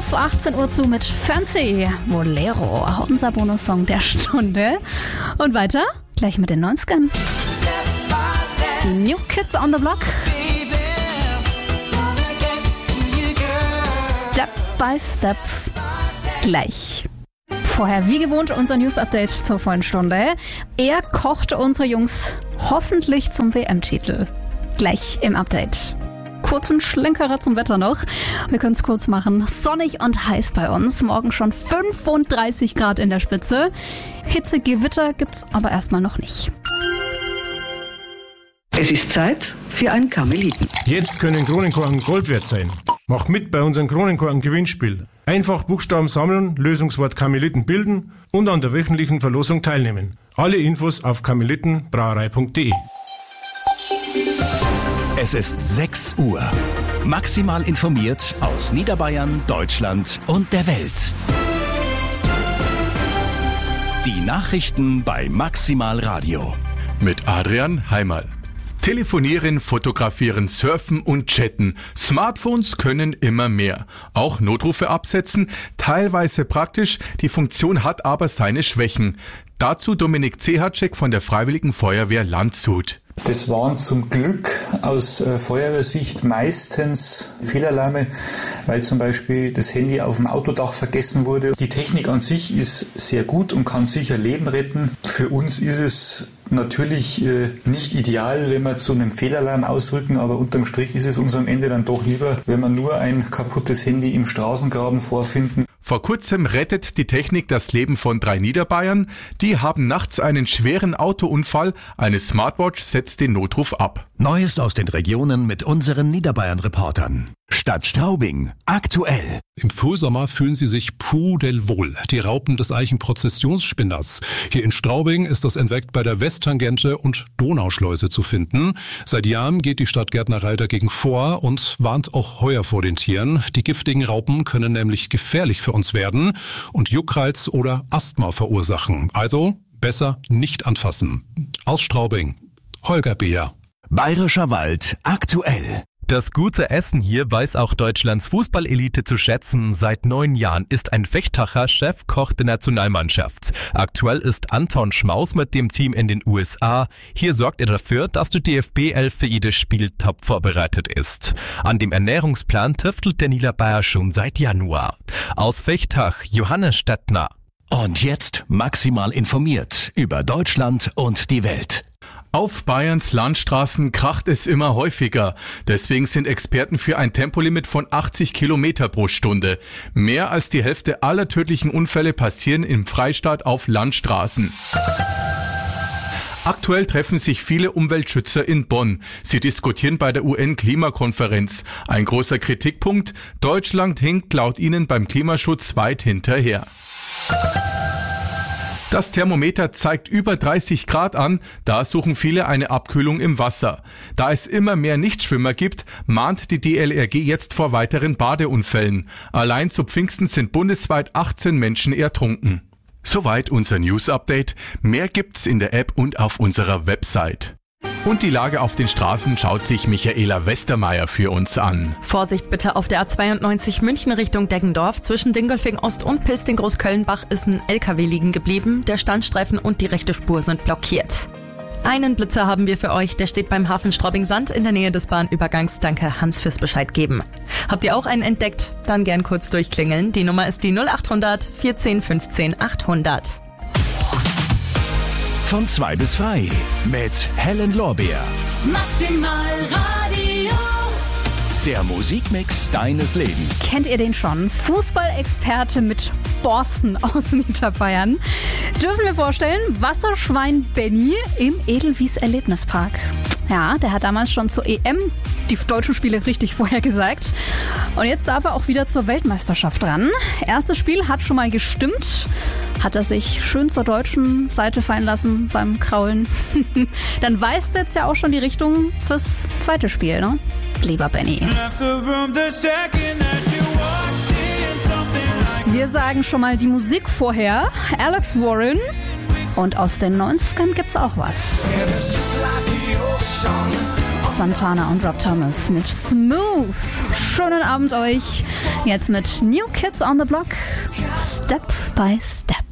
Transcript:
auf 18 Uhr zu mit Fancy Bolero, unser Bonussong der Stunde. Und weiter, gleich mit den 90ern. Die New Kids on the Block. Step by Step. Gleich. Vorher, wie gewohnt, unser News-Update zur vollen Stunde. Er kochte unsere Jungs hoffentlich zum WM-Titel. Gleich im Update. Kurzen Schlenkerer zum Wetter noch. Wir können es kurz machen. Sonnig und heiß bei uns. Morgen schon 35 Grad in der Spitze. Hitzegewitter gibt's aber erstmal noch nicht. Es ist Zeit für ein Karmeliten. Jetzt können Kronenkorken Gold wert sein. Mach mit bei unserem Kronenkorken-Gewinnspiel. Einfach Buchstaben sammeln, Lösungswort Karmeliten bilden und an der wöchentlichen Verlosung teilnehmen. Alle Infos auf karmelitenbrauerei.de. Es ist 6 Uhr. Maximal informiert aus Niederbayern, Deutschland und der Welt. Die Nachrichten bei Maximal Radio. Mit Adrian Heimerl. Telefonieren, fotografieren, surfen und chatten. Smartphones können immer mehr. Auch Notrufe absetzen, teilweise praktisch, die Funktion hat aber seine Schwächen. Dazu Dominik Zehacek von der Freiwilligen Feuerwehr Landshut. Das waren zum Glück aus Feuerwehrsicht meistens Fehlalarme, weil zum Beispiel das Handy auf dem Autodach vergessen wurde. Die Technik an sich ist sehr gut und kann sicher Leben retten. Für uns ist es natürlich nicht ideal, wenn wir zu einem Fehlalarm ausrücken, aber unterm Strich ist es uns am Ende dann doch lieber, wenn wir nur ein kaputtes Handy im Straßengraben vorfinden. Vor kurzem rettet die Technik das Leben von 3 Niederbayern. Die haben nachts einen schweren Autounfall. Eine Smartwatch setzt den Notruf ab. Neues aus den Regionen mit unseren Niederbayern-Reportern. Stadt Straubing. Aktuell. Im Frühsommer fühlen sie sich pudelwohl. Die Raupen des Eichenprozessionsspinners. Hier in Straubing ist das Entweckt bei der Westtangente und Donauschleuse zu finden. Seit Jahren geht die Stadtgärtnerei dagegen vor und warnt auch heuer vor den Tieren. Die giftigen Raupen können nämlich gefährlich für uns werden und Juckreiz oder Asthma verursachen. Also besser nicht anfassen. Aus Straubing. Holger Beer. Bayerischer Wald. Aktuell. Das gute Essen hier weiß auch Deutschlands Fußballelite zu schätzen. Seit 9 Jahren ist ein Vechtacher Chefkoch der Nationalmannschaft. Aktuell ist Anton Schmaus mit dem Team in den USA. Hier sorgt er dafür, dass die DFB-11 für jedes Spiel top vorbereitet ist. An dem Ernährungsplan tüftelt der Niederbayer schon seit Januar. Aus Vechtach, Johannes Stettner. Und jetzt maximal informiert über Deutschland und die Welt. Auf Bayerns Landstraßen kracht es immer häufiger. Deswegen sind Experten für ein Tempolimit von 80 Kilometer pro Stunde. Mehr als die Hälfte aller tödlichen Unfälle passieren im Freistaat auf Landstraßen. Aktuell treffen sich viele Umweltschützer in Bonn. Sie diskutieren bei der UN-Klimakonferenz. Ein großer Kritikpunkt: Deutschland hinkt laut ihnen beim Klimaschutz weit hinterher. Das Thermometer zeigt über 30 Grad an, da suchen viele eine Abkühlung im Wasser. Da es immer mehr Nichtschwimmer gibt, mahnt die DLRG jetzt vor weiteren Badeunfällen. Allein zu Pfingsten sind bundesweit 18 Menschen ertrunken. Soweit unser News-Update. Mehr gibt's in der App und auf unserer Website. Und die Lage auf den Straßen schaut sich Michaela Westermeier für uns an. Vorsicht bitte auf der A92 München Richtung Deggendorf. Zwischen Dingolfing Ost und Pilsting-Großköllenbach ist ein LKW liegen geblieben. Der Standstreifen und die rechte Spur sind blockiert. Einen Blitzer haben wir für euch, der steht beim Hafen Straubing-Sand in der Nähe des Bahnübergangs. Danke Hans fürs Bescheid geben. Habt ihr auch einen entdeckt? Dann gern kurz durchklingeln. Die Nummer ist die 0800 14 15 800. Von 2 bis 3 mit Helen Lorbeer. Maximal Radio. Der Musikmix deines Lebens. Kennt ihr den schon? Fußballexperte mit Borsten aus Niederbayern. Dürfen wir vorstellen, Wasserschwein Benny im Edelwies Erlebnispark. Ja, der hat damals schon zur EM die deutschen Spiele richtig vorhergesagt. Und jetzt darf er auch wieder zur Weltmeisterschaft ran. Erstes Spiel hat schon mal gestimmt. Hat er sich schön zur deutschen Seite fallen lassen beim Kraulen. Dann weist jetzt ja auch schon die Richtung fürs zweite Spiel, ne? Lieber Benny. Wir sagen schon mal die Musik vorher. Alex Warren. Und aus den 90ern gibt's auch was. Santana und Rob Thomas mit Smooth. Schönen Abend euch. Jetzt mit New Kids on the Block. Step by Step.